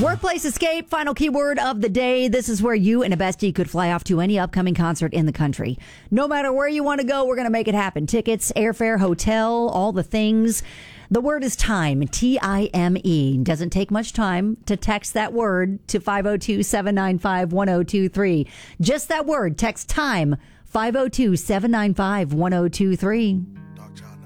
Workplace escape, final keyword of the day. This is where you and a bestie could fly off to any upcoming concert in the country. No matter where you want to go, we're going to make it happen. Tickets, airfare, hotel, all the things. The word is time, T-I-M-E. Doesn't take much time to text that word to 502-795-1023. Just that word, text time, 502-795-1023.